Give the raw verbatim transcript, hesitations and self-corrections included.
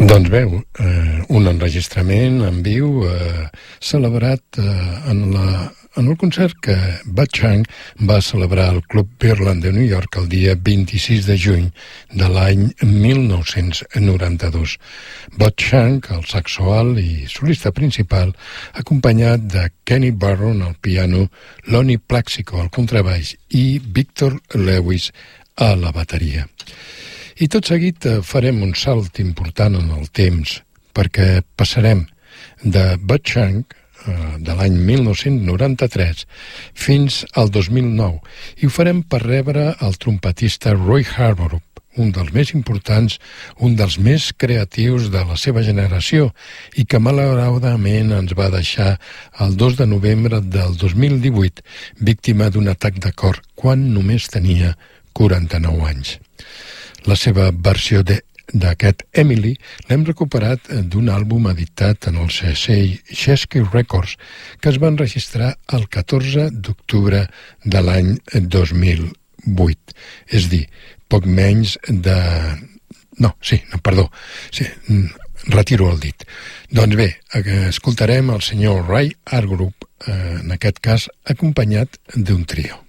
Doncs bé, eh, un enregistrament en viu eh, celebrat eh, en, la, en el concert que Bud Shank va celebrar al Club Pearland de New York el dia vint-i-sis de juny de l'any mil nou-cents noranta-dos. Bud Shank, el saxo alt i solista principal, acompanyat de Kenny Barron al piano, Lonnie Plaxico al contrabaix i Victor Lewis a la bateria. I tot seguit farem un salt important en el temps, perquè passarem de Bud Shank, de l'any mil nou-cents noranta-tres, fins al dos mil nou, i ho farem per rebre el trompetista Roy Hargrove, un dels més importants, un dels més creatius de la seva generació, i que malauradament ens va deixar el dos de novembre del dos mil divuit, víctima d'un atac de cor quan només tenia quaranta-nou anys. La seva versió d'aquest Emily l'hem recuperat d'un àlbum editat en el segell Chesky Records que es va enregistrar el catorze d'octubre de l'any dos mil vuit. És dir, poc menys de... No, sí, no, perdó. Sí, retiro el dit. Doncs bé, escoltarem el senyor Ray Hargrove, en aquest cas acompanyat d'un trio.